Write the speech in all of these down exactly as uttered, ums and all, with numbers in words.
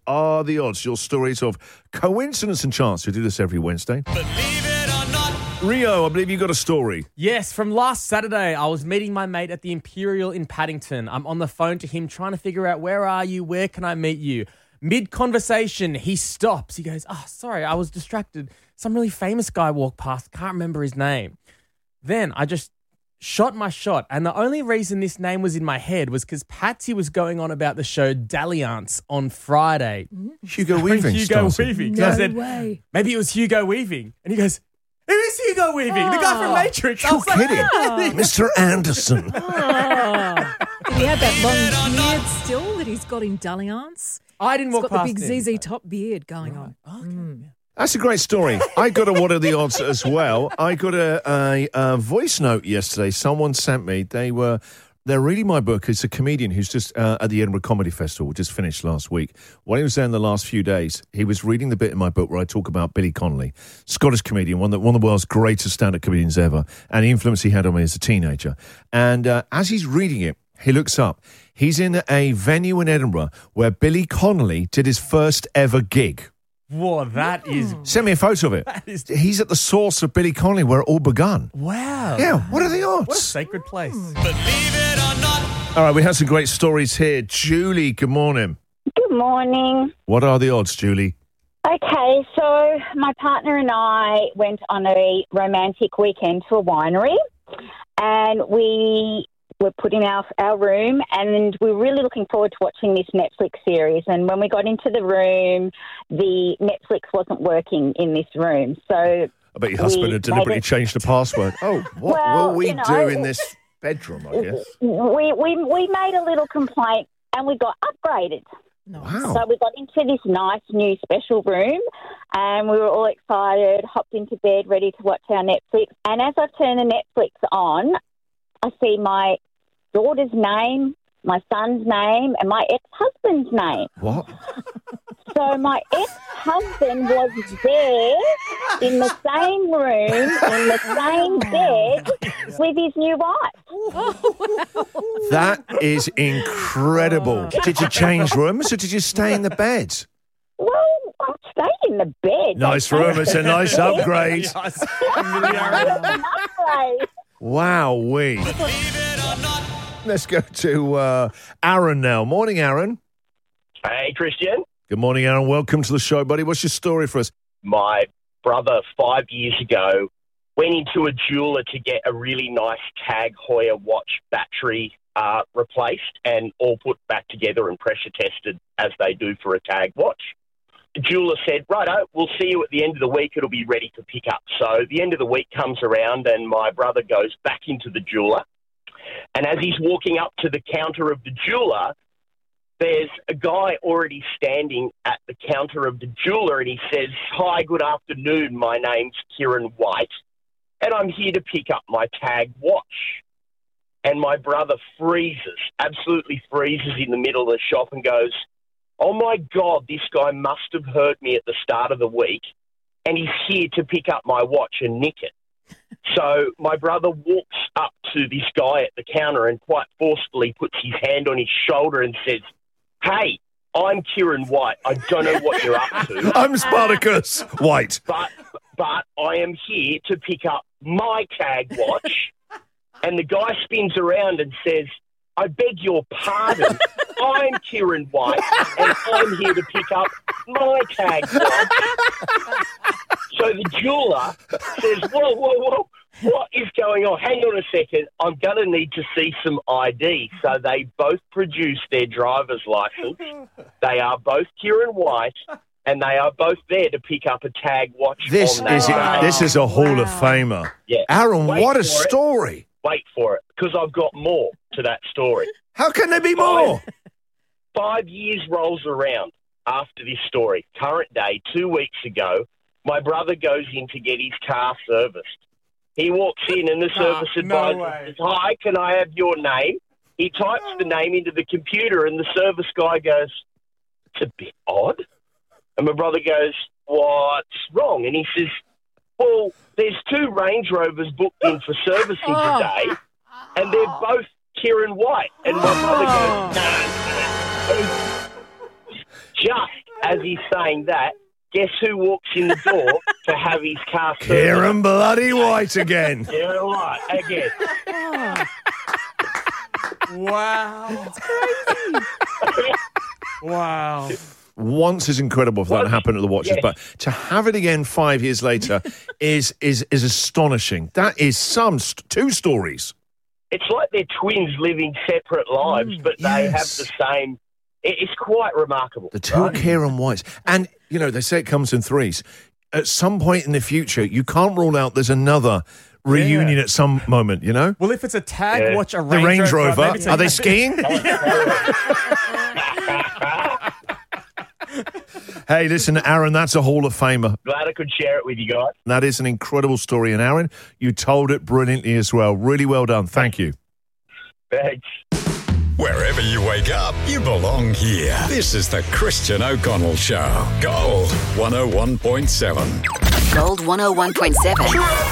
are the odds? Your stories of coincidence and chance. We do this every Wednesday. Believe it or not. Rio, I believe you got a story. Yes, from last Saturday, I was meeting my mate at the Imperial in Paddington. I'm on the phone to him trying to figure out, where are you? Where can I meet you? Mid-conversation, he stops. He goes, oh, sorry, I was distracted. Some really famous guy walked past. Can't remember his name. Then I just shot my shot. And the only reason this name was in my head was because Patsy was going on about the show Dalliance on Friday. Hugo Weaving Hugo started. Weaving. No so I said, way. maybe it was Hugo Weaving. And he goes, who is Hugo Weaving? The guy from Matrix. I You're was like, kidding. "Ah." Mister Anderson. Oh. Did he have that long beard still that he's got in Dalliance? I didn't He's walk got the past big him. Z Z Top beard going on. Okay. That's a great story. I got a what are the odds as well. I got a, a, a voice note yesterday. Someone sent me. They were they're reading my book. It's a comedian who's just uh, at the Edinburgh Comedy Festival, just finished last week. When he was there in the last few days, he was reading the bit in my book where I talk about Billy Connolly, Scottish comedian, one of the, one of the world's greatest stand-up comedians ever, and the influence he had on me as a teenager. And uh, as he's reading it, he looks up. He's in a venue in Edinburgh where Billy Connolly did his first ever gig. Whoa, that is... Send me a photo of it. is- He's at the source of Billy Connolly where it all begun. Wow. Yeah, what are the odds? What a sacred place. Believe it or not. All right, we have some great stories here. Julie, good morning. Good morning. What are the odds, Julie? Okay, so my partner and I went on a romantic weekend to a winery, and we were put in our, our room, and we were really looking forward to watching this Netflix series. And when we got into the room, the Netflix wasn't working in this room. So I bet your husband we had deliberately made it- changed the password. Oh, what Well, will we you know, do in this bedroom, I guess? we, we, we made a little complaint, and we got upgraded. Wow. So we got into this nice new special room, and we were all excited, hopped into bed, ready to watch our Netflix. And as I turn the Netflix on, I see my daughter's name, my son's name, and my ex-husband's name. What? So my ex-husband was there in the same room, in the same bed, with his new wife. That is incredible. Did you change rooms or did you stay in the bed? Well, I stayed in the bed. Nice room. It's a nice upgrade. Yes. An upgrade. Wow, we. Believe it or not. Let's go to uh, Aaron now. Morning, Aaron. Hey, Christian. Good morning, Aaron. Welcome to the show, buddy. What's your story for us? My brother, five years ago, went into a jeweler to get a really nice Tag Heuer watch battery uh, replaced and all put back together and pressure tested as they do for a Tag watch. The jeweler said, righto, we'll see you at the end of the week. It'll be ready to pick up. So the end of the week comes around and my brother goes back into the jeweler. And as he's walking up to the counter of the jeweler, there's a guy already standing at the counter of the jeweler, and he says, hi, good afternoon, my name's Kieran White, and I'm here to pick up my Tag watch. And my brother freezes, absolutely freezes in the middle of the shop and goes, oh, my God, this guy must have heard me at the start of the week, and he's here to pick up my watch and nick it. So my brother walks up to this guy at the counter and quite forcefully puts his hand on his shoulder and says, hey, I'm Kieran White. I don't know what you're up to. I'm Spartacus White. But, but I am here to pick up my Tag watch. And the guy spins around and says, I beg your pardon. I'm Kieran White, and I'm here to pick up my Tag watch. So the jeweler says, whoa, whoa, whoa, what is going on? Hang on a second. I'm going to need to see some I D. So they both produce their driver's license. They are both Kieran White, and they are both there to pick up a Tag watch. This on that is day. this is a Hall of Famer. Yeah. Aaron, Wait what a for it. story. Wait for it, because I've got more to that story. How can there be more? Five years rolls around after this story. Current day, two weeks ago, my brother goes in to get his car serviced. He walks in and the service no advisor way. says, hi, can I have your name? He types the name into the computer and the service guy goes, it's a bit odd. And my brother goes, what's wrong? And he says, well, there's two Range Rovers booked in for servicing today, and they're both Kieran White. And my brother goes, no, no. Just as he's saying that, guess who walks in the door to have his car serviced? Kieran Bloody White again. Kieran White again. Wow. Wow. Once is incredible if that Once- happened at the Watchers, yes. but to have it again five years later is is is astonishing. That is some st- two stories. It's like they're twins living separate lives, but they have yes. the same. it- It's quite remarkable. The two right? Kieran Whites, and you know they say it comes in threes. At some point in the future, you can't rule out there's another reunion Yeah. at some moment. You know, Well, if it's a tag, Yeah. watch a the Range, Range Rover. maybe it's a- Are they skiing? Hey, listen, Aaron, that's a Hall of Famer. Glad I could share it with you guys. That is an incredible story. And Aaron, you told it brilliantly as well. Really well done. Thank you. Thanks. Wherever you wake up, you belong here. This is the Christian O'Connell Show. Gold one oh one point seven. Gold one oh one point seven.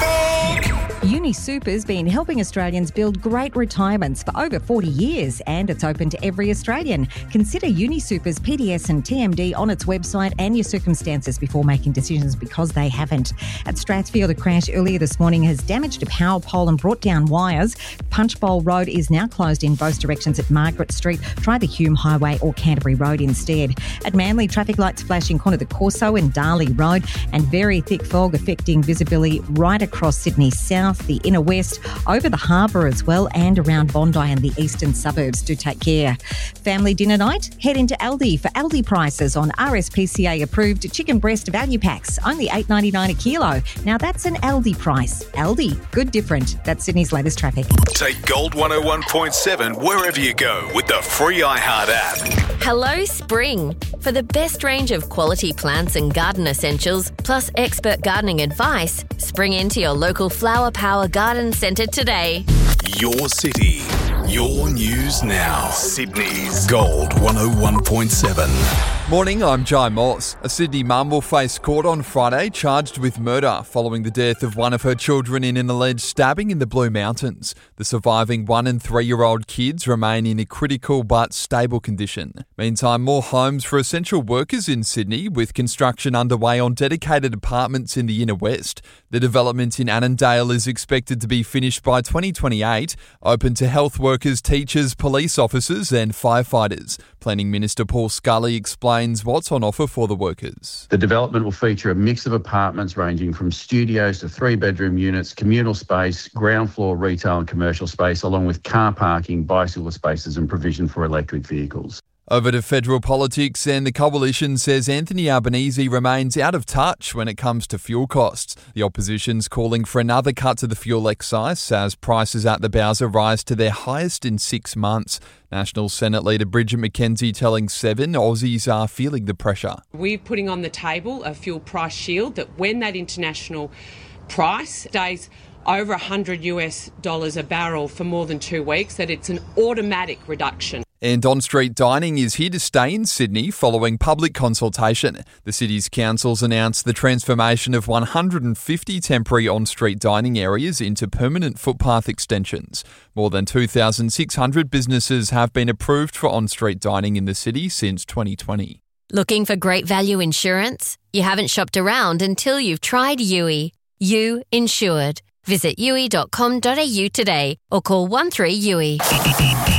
UniSuper's been helping Australians build great retirements for over forty years, and it's open to every Australian. Consider UniSuper's P D S and T M D on its website and your circumstances before making decisions, because they haven't. At Strathfield, a crash earlier this morning has damaged a power pole and brought down wires. Punchbowl Road is now closed in both directions at Margaret Street. Try the Hume Highway or Canterbury Road instead. At Manly, traffic lights flashing corner the Corso and Darley Road, and very thick fog affecting visibility right across Sydney South, the inner west, over the harbour as well, and around Bondi and the eastern suburbs. Do take care. Family dinner night? Head into Aldi for Aldi prices on R S P C A approved chicken breast value packs, only eight ninety-nine a kilo. Now that's an Aldi price. Aldi, good different. That's Sydney's latest traffic. Take Gold one oh one point seven wherever you go with the free iHeart app. Hello, Spring. For the best range of quality plants and garden essentials, plus expert gardening advice, spring into your local Flower Power Garden Centre today. Your city, your news now. Sydney's Gold one oh one point seven. Morning, I'm Jai Moss. A Sydney mum will face court on Friday charged with murder following the death of one of her children in an alleged stabbing in the Blue Mountains. The surviving one and three-year-old kids remain in a critical but stable condition. Meantime, more homes for essential workers in Sydney, with construction underway on dedicated apartments in the inner west. The development in Annandale is expected to be finished by twenty twenty-eight, open to health workers, teachers, police officers and firefighters. Planning Minister Paul Scully explains what's on offer for the workers. The development will feature a mix of apartments ranging from studios to three-bedroom units, communal space, ground floor retail and commercial space, along with car parking, bicycle spaces and provision for electric vehicles. Over to federal politics, and the coalition says Anthony Albanese remains out of touch when it comes to fuel costs. The opposition's calling for another cut to the fuel excise as prices at the Bowser rise to their highest in six months. National Senate Leader Bridget McKenzie telling Seven Aussies are feeling the pressure. We're putting on the table a fuel price shield that when that international price stays over one hundred US dollars a barrel for more than two weeks, that it's an automatic reduction. And on-street dining is here to stay in Sydney following public consultation. The city's councils announced the transformation of one hundred fifty temporary on-street dining areas into permanent footpath extensions. More than two thousand six hundred businesses have been approved for on-street dining in the city since twenty twenty. Looking for great value insurance? You haven't shopped around until you've tried U I. You Insured. Visit U I dot com dot a u today or call one three U I.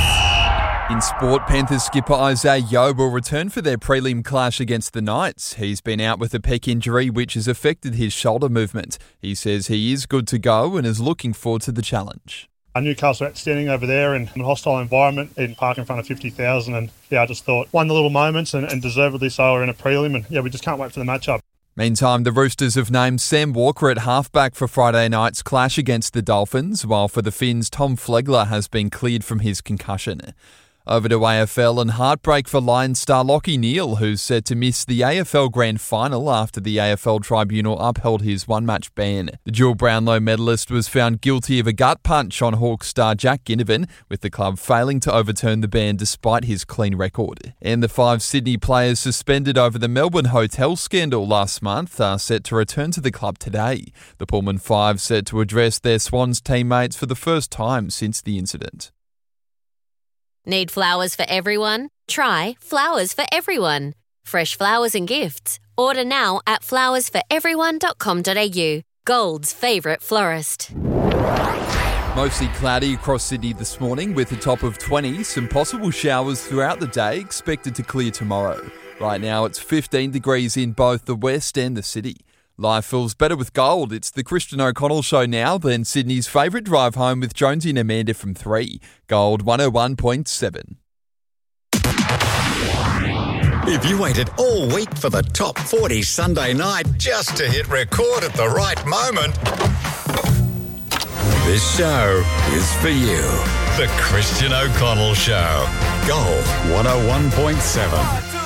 In sport, Panthers skipper Isaiah Yeo will return for their prelim clash against the Knights. He's been out with a pec injury which has affected his shoulder movement. He says he is good to go and is looking forward to the challenge. Newcastle outstanding over there in a hostile environment in park in front of fifty thousand, and yeah, I just thought won the little moments and, and deservedly so are in a prelim, and yeah, we just can't wait for the matchup. Meantime, the Roosters have named Sam Walker at halfback for Friday night's clash against the Dolphins, while for the Finns, Tom Flegler has been cleared from his concussion. Over to A F L, and heartbreak for Lions star Lachie Neale, who's set to miss the A F L Grand Final after the A F L Tribunal upheld his one-match ban. The dual Brownlow medalist was found guilty of a gut punch on Hawks star Jack Ginnivan, with the club failing to overturn the ban despite his clean record. And the five Sydney players suspended over the Melbourne hotel scandal last month are set to return to the club today. The Pullman Five set to address their Swans teammates for the first time since the incident. Need flowers for everyone? Try Flowers for Everyone. Fresh flowers and gifts. Order now at flowers for everyone dot com dot a u. Gold's favourite florist. Mostly cloudy across Sydney this morning with a top of twenty. Some possible showers throughout the day expected to clear tomorrow. Right now it's fifteen degrees in both the west and the city. Life feels better with Gold. It's the Christian O'Connell Show now, then Sydney's favourite drive home with Jonesy and Amanda from three. Gold one oh one point seven. If you waited all week for the Top forty Sunday night just to hit record at the right moment, this show is for you. The Christian O'Connell Show. Gold one oh one point seven.